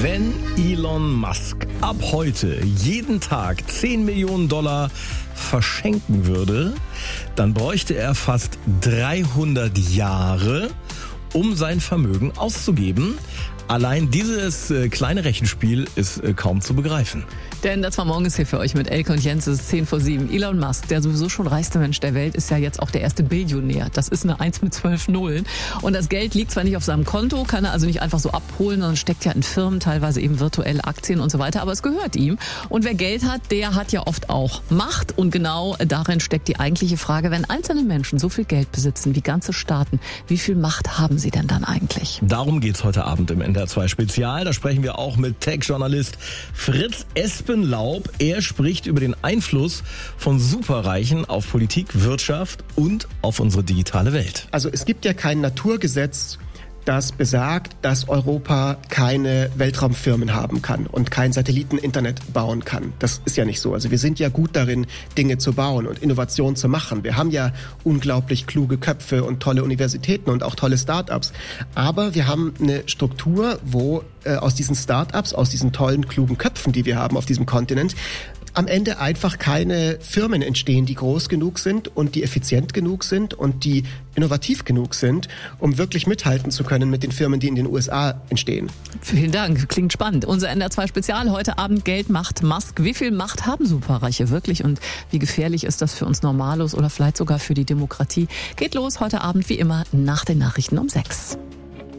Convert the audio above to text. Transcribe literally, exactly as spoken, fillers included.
Wenn Elon Musk ab heute jeden Tag zehn Millionen Dollar verschenken würde, dann bräuchte er fast dreihundert Jahre, um sein Vermögen auszugeben. Allein dieses äh, kleine Rechenspiel ist äh, kaum zu begreifen. Denn das war morgens hier für euch mit Elke und Jens, es ist zehn vor sieben. Elon Musk, der sowieso schon reichste Mensch der Welt, ist ja jetzt auch der erste Billionär. Das ist eine eins mit zwölf Nullen. Und das Geld liegt zwar nicht auf seinem Konto, kann er also nicht einfach so abholen, sondern steckt ja in Firmen, teilweise eben virtuelle Aktien und so weiter. Aber es gehört ihm. Und wer Geld hat, der hat ja oft auch Macht. Und genau darin steckt die eigentliche Frage, wenn einzelne Menschen so viel Geld besitzen wie ganze Staaten, wie viel Macht haben sie denn dann eigentlich? Darum geht's heute Abend im N D R zwei Spezial. Da sprechen wir auch mit Tech-Journalist Fritz Espenlaub. Er spricht über den Einfluss von Superreichen auf Politik, Wirtschaft und auf unsere digitale Welt. Also es gibt ja kein Naturgesetz, das besagt, dass Europa keine Weltraumfirmen haben kann und kein Satelliteninternet bauen kann. Das ist ja nicht so. Also wir sind ja gut darin, Dinge zu bauen und Innovationen zu machen. Wir haben ja unglaublich kluge Köpfe und tolle Universitäten und auch tolle Start-ups. Aber wir haben eine Struktur, wo äh, aus diesen Start-ups, aus diesen tollen, klugen Köpfen, die wir haben auf diesem Kontinent, am Ende einfach keine Firmen entstehen, die groß genug sind und die effizient genug sind und die innovativ genug sind, um wirklich mithalten zu können mit den Firmen, die in den U S A entstehen. Vielen Dank, klingt spannend. Unser N D R zwei Spezial heute Abend: Geld macht Musk. Wie viel Macht haben Superreiche wirklich und wie gefährlich ist das für uns Normalos oder vielleicht sogar für die Demokratie? Geht los heute Abend wie immer nach den Nachrichten um sechs.